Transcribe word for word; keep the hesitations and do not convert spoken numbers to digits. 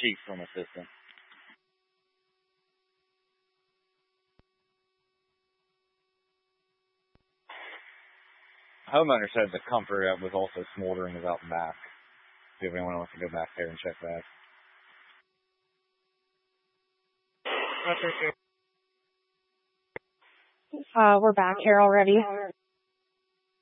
Chief from assistant. Homeowner said the comfort was also smoldering about the back. See if anyone wants to go back there and check that. Uh, we're back here already.